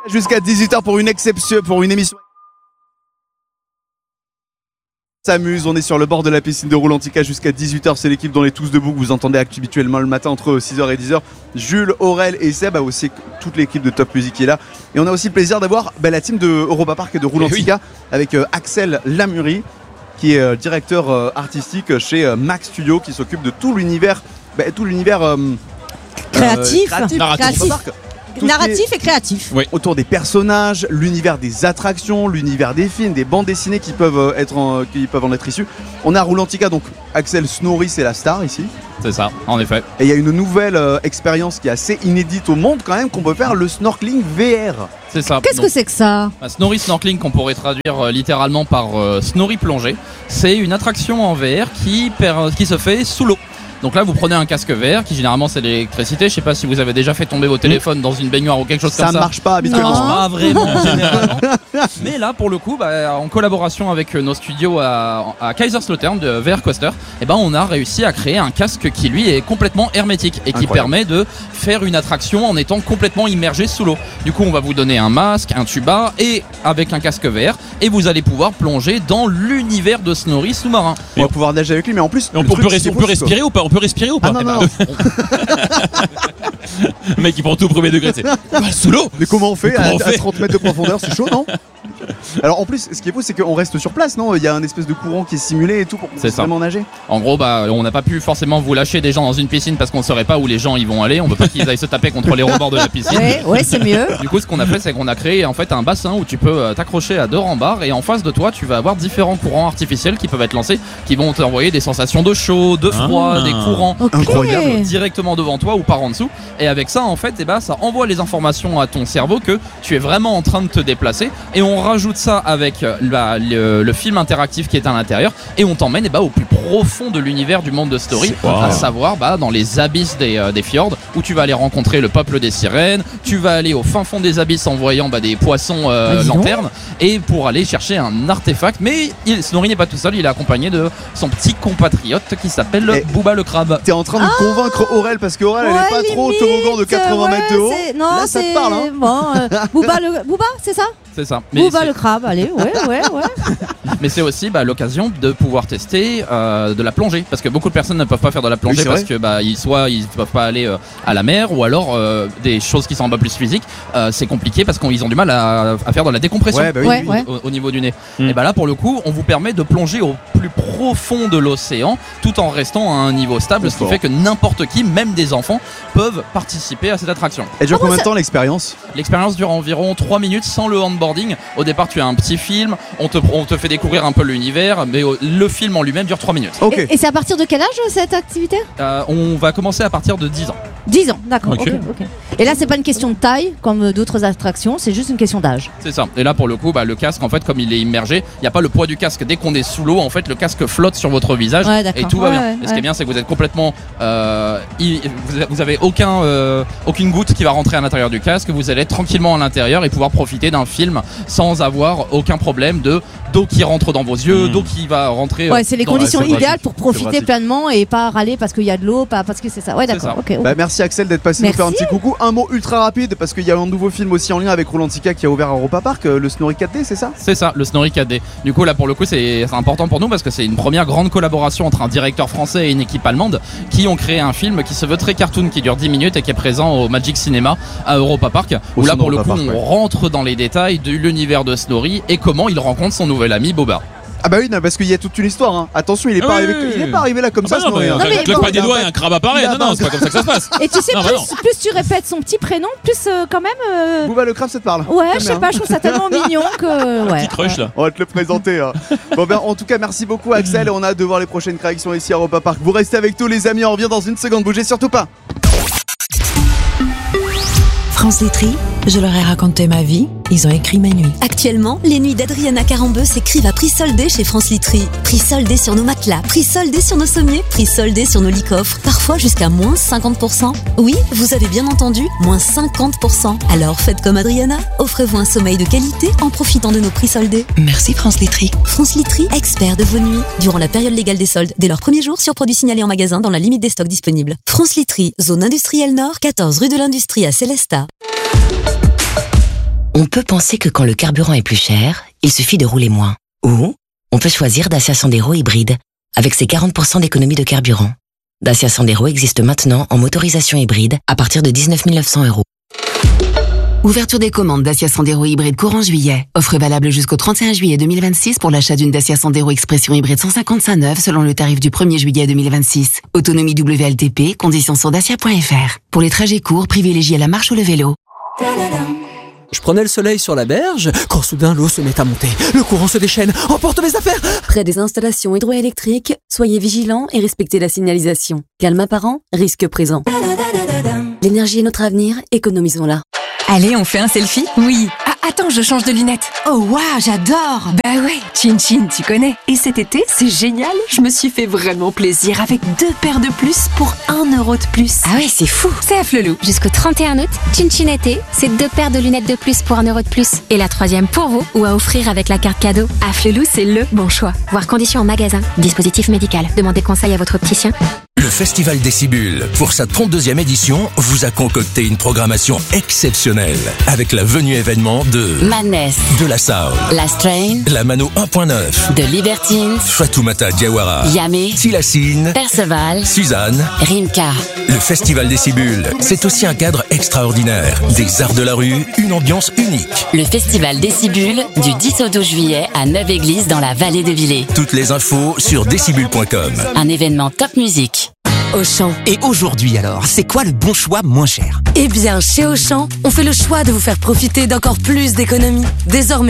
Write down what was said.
Jusqu'à 18h pour une exception, pour une émission. S'amuse, on est sur le bord de la piscine de Roulantica jusqu'à 18h, c'est l'équipe dans les Tous Debout que vous entendez habituellement le matin entre 6h et 10h. Jules, Aurel et Seb, aussi toute l'équipe de Top Music qui est là. Et on a aussi le plaisir d'avoir la team de Europa Park et de Roulantica avec Axel Lamurie qui est directeur artistique chez Max Studio qui s'occupe de tout l'univers créatif. Narratif et créatif. Oui. Autour des personnages, l'univers des attractions, l'univers des films, des bandes dessinées qui peuvent en être issus. On a Roulantica, donc Axel Snorri, c'est la star ici. C'est ça, en effet. Et il y a une nouvelle expérience qui est assez inédite au monde quand même, qu'on peut faire, le snorkeling VR. C'est ça. Qu'est-ce que c'est que ça ? Snorri Snorkeling, qu'on pourrait traduire littéralement par Snorri Plongée, c'est une attraction en VR qui se fait sous l'eau. Donc là, vous prenez un casque VR qui généralement c'est l'électricité. Je sais pas si vous avez déjà fait tomber vos téléphones dans une baignoire ou quelque chose comme ça. Ça marche pas habituellement. Ça marche pas vraiment généralement. Mais là, pour le coup, en collaboration avec nos studios à Kaiserslautern de VR Coaster, on a réussi à créer un casque qui lui est complètement hermétique et qui permet de faire une attraction en étant complètement immergé sous l'eau. Du coup, on va vous donner un masque, un tuba et avec un casque VR et vous allez pouvoir plonger dans l'univers de Snorri sous-marin. On va pouvoir nager avec lui, mais en plus, on peut respirer ou pas? On peut respirer ou pas? Ah non. Le mec il prend tout au premier degré, sous l'eau. Mais comment on fait à 30 mètres de profondeur? C'est chaud, non? Alors en plus, ce qui est beau, c'est qu'on reste sur place, non? Il y a un espèce de courant qui est simulé et tout pour qu'on puisse vraiment nager. En gros, on n'a pas pu forcément vous lâcher des gens dans une piscine parce qu'on ne saurait pas où les gens y vont aller. On veut pas qu'ils aillent se taper contre les rebords de la piscine. Ouais, c'est mieux. Du coup, ce qu'on a fait, c'est qu'on a créé en fait un bassin où tu peux t'accrocher à deux rembarres et en face de toi, tu vas avoir différents courants artificiels qui peuvent être lancés, qui vont t'envoyer des sensations de chaud, de froid, des courants incroyables directement devant toi ou par en dessous. Et avec ça, en fait, ça envoie les informations à ton cerveau que tu es vraiment en train de te déplacer. Et on rajoute ça avec le film interactif qui est à l'intérieur et on t'emmène au plus profond de l'univers du monde de Snorri, à savoir dans les abysses des fjords où tu vas aller rencontrer le peuple des sirènes, tu vas aller au fin fond des abysses en voyant des poissons lanternes et pour aller chercher un artefact. Mais Snorri n'est pas tout seul, il est accompagné de son petit compatriote qui s'appelle Booba le crabe. T'es en train de convaincre Aurel parce qu'Aurel elle est pas trop au toboggan de 80 mètres de haut. Non, là ça te parle hein. Bon, Booba, c'est ça? C'est ça. Booba le crabe, allez, ouais. Mais c'est aussi l'occasion de pouvoir tester de la plongée parce que beaucoup de personnes ne peuvent pas faire de la plongée parce que ils peuvent pas aller à la mer ou alors des choses qui sont un peu plus physiques, c'est compliqué parce qu'ils ont du mal à faire de la décompression au niveau du nez. Et là pour le coup, on vous permet de plonger au plus profond de l'océan tout en restant à un niveau stable, ce qui fait que n'importe qui, même des enfants, peuvent participer à cette attraction. Et dure combien de temps l'expérience? L'expérience dure environ 3 minutes sans le handboarding. Au départ, tu as un petit film, on te fait découvrir un peu l'univers, mais le film en lui-même dure 3 minutes. Okay. Et c'est à partir de quel âge cette activité? On va commencer à partir de 10 ans. 10 ans, d'accord. Okay. Et là, c'est pas une question de taille comme d'autres attractions, c'est juste une question d'âge. C'est ça. Et là, pour le coup, le casque, en fait, comme il est immergé, il n'y a pas le poids du casque. Dès qu'on est sous l'eau, en fait, le casque flotte sur votre visage et tout va bien. Et ce qui est bien, c'est que vous êtes complètement, vous avez aucune goutte qui va rentrer à l'intérieur du casque. Vous allez être tranquillement à l'intérieur et pouvoir profiter d'un film sans avoir aucun problème d'eau qui rentre dans vos yeux, d'eau qui va rentrer. C'est les conditions idéales pour profiter pleinement et pas râler parce qu'il y a de l'eau, pas parce que c'est ça. Ouais, d'accord. Okay. Merci Axel d'être passé nous faire un petit coucou. Un mot ultra rapide parce qu'il y a un nouveau film aussi en lien avec Roulantica qui a ouvert à Europa Park, le Snorri 4D, c'est ça? C'est ça, le Snorri 4D. Du coup, là pour le coup, c'est important pour nous parce que c'est une première grande collaboration entre un directeur français et une équipe allemande qui ont créé un film qui se veut très cartoon, qui dure 10 minutes et qui est présent au Magic Cinema à Europa Park. Où là pour le coup, on rentre dans les détails de l'univers de Snorri et comment il rencontre son nouvel ami Boba. Ah bah oui, non, parce qu'il y a toute une histoire hein. Attention, il est pas arrivé là comme ça. Non, mais claque pas des doigts et un crabe apparaît. Non, c'est pas comme ça que ça se passe. Et tu sais, plus tu répètes son petit prénom, plus quand même Booba le crabe, ça te parle? Ouais, je sais pas, je trouve ça tellement mignon que petit crush là. On va te le présenter hein. En tout cas, merci beaucoup Axel, on a hâte de voir les prochaines créations ici à Europa Park. Vous restez avec tous les amis, on revient dans une seconde, bougez surtout pas. France Litry, je leur ai raconté ma vie, ils ont écrit mes nuits. Actuellement, les nuits d'Adriana Carambeu s'écrivent à prix soldé chez France Litry. Prix soldé sur nos matelas, prix soldé sur nos sommiers, prix soldé sur nos lits coffres, parfois jusqu'à moins 50%. Oui, vous avez bien entendu, moins 50%. Alors faites comme Adriana, offrez-vous un sommeil de qualité en profitant de nos prix soldés. Merci France Litry. France Litry, expert de vos nuits, durant la période légale des soldes, dès leur premier jour sur produits signalés en magasin dans la limite des stocks disponibles. France Litry, zone industrielle nord, 14 rue de l'Industrie à Célestat. On peut penser que quand le carburant est plus cher, il suffit de rouler moins. Ou on peut choisir Dacia Sandero hybride, avec ses 40% d'économie de carburant. Dacia Sandero existe maintenant en motorisation hybride à partir de 19 900 €. Ouverture des commandes Dacia Sandero hybride courant juillet. Offre valable jusqu'au 31 juillet 2026 pour l'achat d'une Dacia Sandero Expression hybride 155 neuve selon le tarif du 1er juillet 2026. Autonomie WLTP, conditions sur dacia.fr. Pour les trajets courts, privilégiez la marche ou le vélo. Je prenais le soleil sur la berge, quand soudain l'eau se met à monter. Le courant se déchaîne, emporte mes affaires. Près des installations hydroélectriques, soyez vigilants et respectez la signalisation. Calme apparent, risque présent. L'énergie est notre avenir, économisons-la. Allez, on fait un selfie? Oui. Ah, attends, je change de lunettes. Oh, waouh, j'adore. Bah ouais, Chin Chin, tu connais. Et cet été, c'est génial. Je me suis fait vraiment plaisir avec 2 paires de plus pour 1 € de plus. Ah ouais, c'est fou. C'est à Flelou. Jusqu'au 31 août, Chin Chin été, c'est 2 paires de lunettes de plus pour 1 € de plus. Et la 3e pour vous, ou à offrir avec la carte cadeau. À Flelou, c'est le bon choix. Voir conditions en magasin. Dispositif médical. Demandez conseil à votre opticien. Le Festival Décibule, pour sa 32e édition, vous a concocté une programmation exceptionnelle avec la venue événement de Madness, de la Soul, La Strain, la Mano 1.9, de Libertines, Fatoumata Diawara, Yamé, Tilassine, Perceval, Suzanne, Rimka. Le Festival Décibule, c'est aussi un cadre extraordinaire, des arts de la rue, une ambiance unique. Le Festival Décibule, du 10 au 12 juillet à Neuve-Église dans la vallée de Villers. Toutes les infos sur décibule.com. Un événement top musique. Auchan. Et aujourd'hui alors, c'est quoi le bon choix moins cher? Eh bien, chez Auchan, on fait le choix de vous faire profiter d'encore plus d'économies. Désormais,